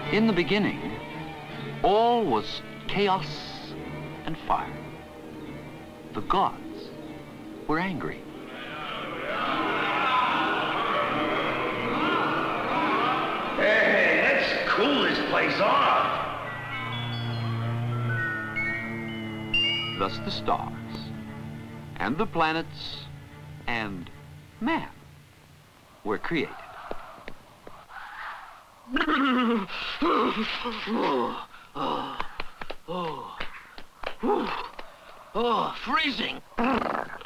In the beginning, all was chaos and fire. The gods were angry. Hey, let's cool this place off. Thus the stars, and the planets, and man were created. Oh, freezing.